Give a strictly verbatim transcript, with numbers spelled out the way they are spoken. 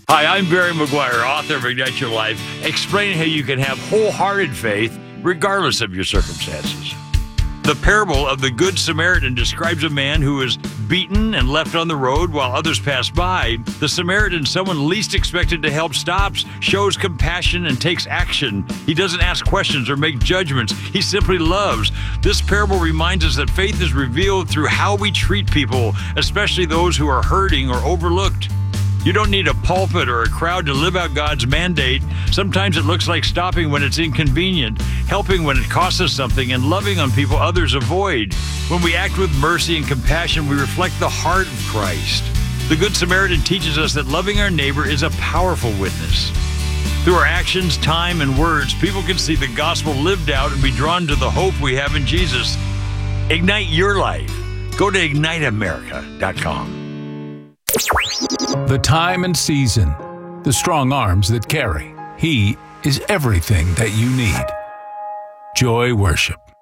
Hi, I'm Barry McGuire, author of Ignite Your Life, explaining how you can have wholehearted faith regardless of your circumstances. The parable of the Good Samaritan describes a man who is beaten and left on the road while others pass by. The Samaritan, someone least expected to help, stops, shows compassion, and takes action. He doesn't ask questions or make judgments. He simply loves. This parable reminds us that faith is revealed through how we treat people, especially those who are hurting or overlooked. You don't need a pulpit or a crowd to live out God's mandate. Sometimes it looks like stopping when it's inconvenient, helping when it costs us something, and loving on people others avoid. When we act with mercy and compassion, we reflect the heart of Christ. The Good Samaritan teaches us that loving our neighbor is a powerful witness. Through our actions, time, and words, people can see the gospel lived out and be drawn to the hope we have in Jesus. Ignite your life. Go to ignite america dot com. The time and season, the strong arms that carry. He is everything that you need. Joy Worship.